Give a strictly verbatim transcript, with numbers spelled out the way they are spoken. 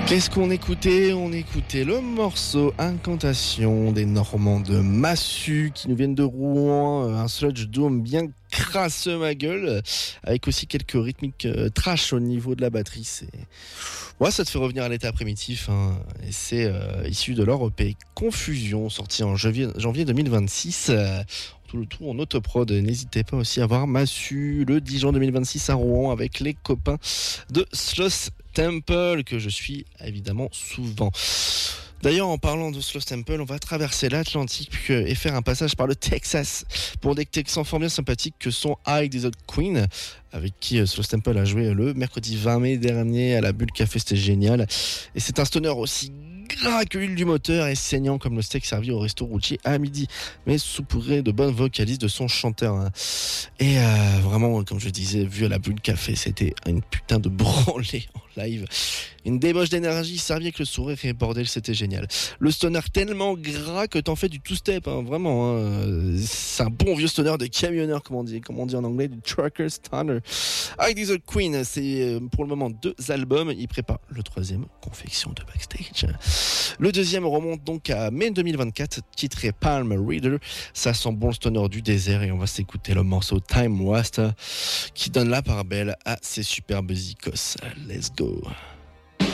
Qu'est-ce qu'on écoutait? On écoutait le morceau Incantation des Normands de Massu qui nous viennent de Rouen, un sludge doom bien crasseux ma gueule, avec aussi quelques rythmiques euh, trash au niveau de la batterie. C'est... Ouais, ça te fait revenir à l'état primitif, hein. Et c'est euh, issu de leur E P Confusion, sorti en janvier, janvier deux mille vingt-six. Euh, tout le tout en autoprod. N'hésitez pas aussi à voir Massu le dix juin deux mille vingt-six à Rouen avec les copains de Sloth Temple que je suis évidemment souvent. D'ailleurs, en parlant de Sloth Temple, on va traverser l'Atlantique et faire un passage par le Texas pour des Texans fort bien sympathiques que sont I Desert Queen, avec qui Sloth Temple a joué le mercredi vingt mai dernier à la Bulle Café, c'était génial. Et c'est un stoner aussi gras que l'huile du moteur et saignant comme le steak servi au resto routier à midi, mais saupoudré de bonnes vocalises de son chanteur. Et euh, vraiment, comme je disais, vu à la Bulle Café, c'était une putain de branlée en live. Une débauche d'énergie servie avec le sourire et bordel, c'était génial. Le stoner tellement gras que t'en fais du two-step, hein, vraiment. Hein. C'est un bon vieux stoner de camionneur, comme on dit, comme on dit en anglais, du trucker stoner. I Desert Queen, c'est pour le moment deux albums. Il prépare le troisième, confection de backstage. Le deuxième remonte donc à mai deux mille vingt-quatre, titré Palm Reader. Ça sent bon le stoner du désert et on va s'écouter le morceau Time Waster qui donne la part belle à ces superbes zikos. Let's go.